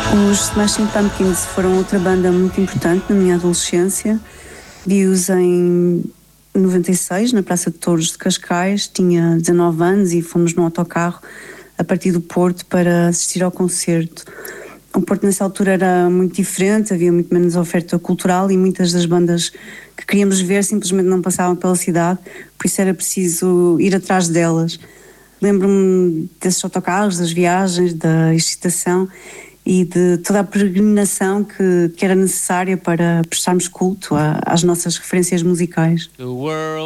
Os Smashing Pumpkins foram outra banda muito importante na minha adolescência. Vi-os em 96, na Praça de Touros de Cascais. Tinha 19 anos e fomos no autocarro a partir do Porto para assistir ao concerto. O Porto nessa altura era muito diferente, havia muito menos oferta cultural e muitas das bandas que queríamos ver simplesmente não passavam pela cidade, por isso era preciso ir atrás delas. Lembro-me desses autocarros, das viagens, da excitação e de toda a peregrinação que era necessária para prestarmos culto às nossas referências musicais.